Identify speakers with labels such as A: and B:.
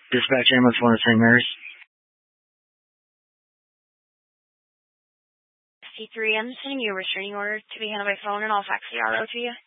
A: Dispatch ambulance 1 of St. Mary's.
B: C3, I'm sending you a restraining order to be handled by phone, and I'll fax the RO to you.